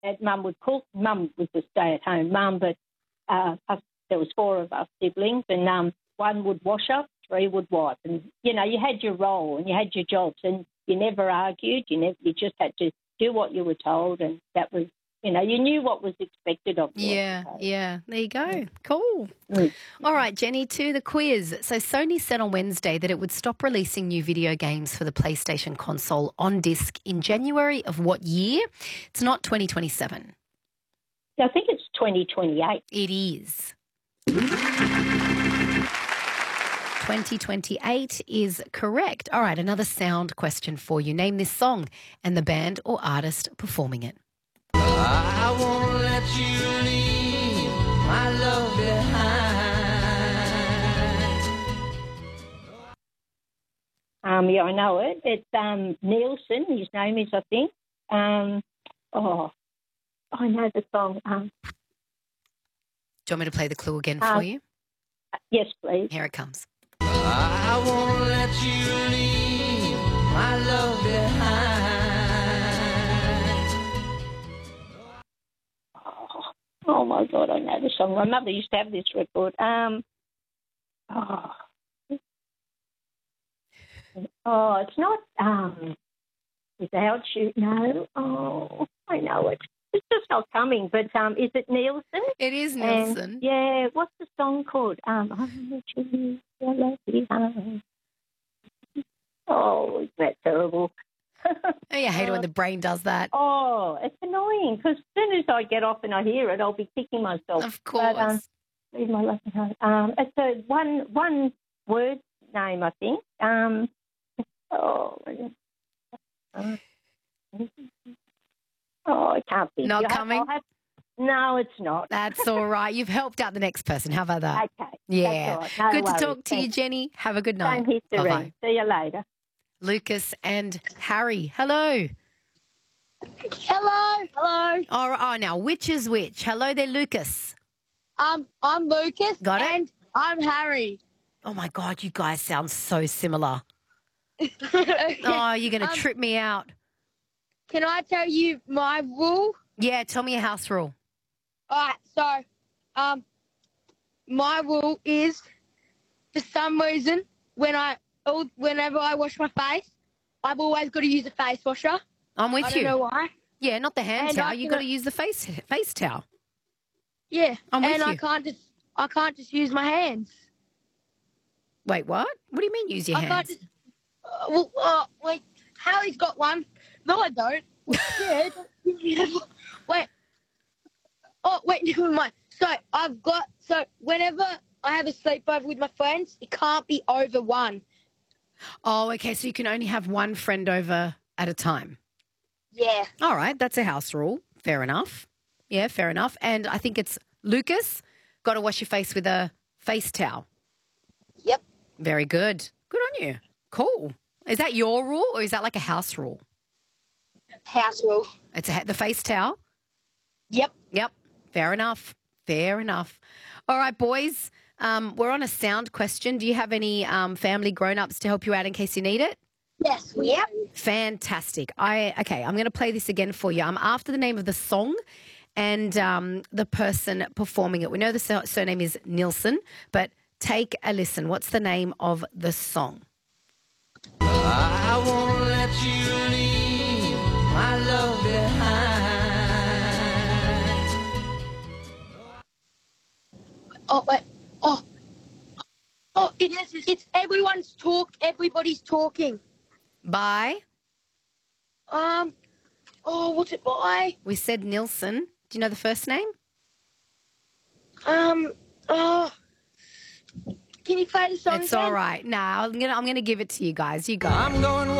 Mum would cook. Mum was a stay-at-home mum, but there was 4 of us siblings, and one would wash up, 3 would wipe. And, you had your role and you had your jobs, and you never argued. You just had to do what you were told, and that was, you knew what was expected of you. Yeah. There you go. Cool. All right, Jenny, to the quiz. So Sony said on Wednesday that it would stop releasing new video games for the PlayStation console on disc in January of what year? It's not 2027. I think it's 2028. It is. 2028 is correct. All right, another sound question for you. Name this song and the band or artist performing it. I won't let you leave my love behind. Yeah, I know it. It's Nielsen. His name is, I think. I know the song. Do you want me to play the clue again for you? Yes, please. Here it comes. I won't let you leave my love behind. Oh my God, I know the song. My mother used to have this record. It's not Without You. No. Oh, I know it. It's just not coming. But is it Nielsen? It is Nielsen. Yeah. What's the song called? I let you leave your love behind. Oh, isn't that terrible? Oh, you hate it when the brain does that. Oh, it's annoying because as soon as I get off and I hear it, I'll be kicking myself. Of course. But, leave my love behind. It's a one word name, I think. I can't think. Not coming? No, it's not. That's all right. You've helped out the next person. How about that? Okay. Yeah. That's all right. No Good worries. to talk to you, Jenny. Have a good night. Same history. Bye-bye. See you later. Lucas and Harry. Hello. Hello. Oh, now, which is which? Hello there, Lucas. I'm Lucas. Got it? And I'm Harry. Oh, my God, you guys sound so similar. Oh, you're going to trip me out. Can I tell you my rule? Yeah, tell me a house rule. All right, so my rule is, for some reason, whenever I wash my face, I've always got to use a face washer. I'm with you. I don't know why. Yeah, not the hand And towel. You've got to use the face towel. Yeah, I'm with you. I can't just use my hands. Wait, what? What do you mean use your I hands? can't just. Wait, Hallie's got one. No, I don't. Yeah. Wait. Oh, wait, never mind. So whenever I have a sleepover with my friends, it can't be over one. Oh, okay. So you can only have one friend over at a time. Yeah. All right. That's a house rule. Fair enough. Yeah, fair enough. And I think it's Lucas, got to wash your face with a face towel. Yep. Very good. Good on you. Cool. Is that your rule or is that like a house rule? House rule. It's the face towel? Yep. Yep. Fair enough. Fair enough. All right, boys. We're on a sound question. Do you have any family grown-ups to help you out in case you need it? Yes, we have. Fantastic. Okay, I'm going to play this again for you. I'm after the name of the song and the person performing it. We know the surname is Nielsen, but take a listen. What's the name of the song? I won't let you leave my love behind. Oh, wait. Oh, it's everybody's talking. By? What's it by? We said Nielsen. Do you know the first name? Can you play the song It's again? all right. Nah, I'm gonna give it to you guys. You go. I'm going